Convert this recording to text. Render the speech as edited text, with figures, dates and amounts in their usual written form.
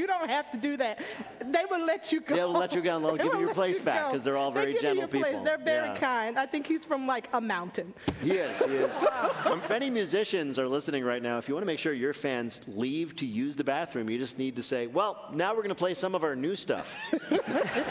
you don't have to do that. They will let you go. They'll let you go and they'll give you your place back because they're all very gentle people. They're very kind. I think he's from like a mountain. He is. If any musicians are listening right now, if you want to make sure your fans leave to use the bathroom, you just need to say, well, now we're going to play some of our new stuff.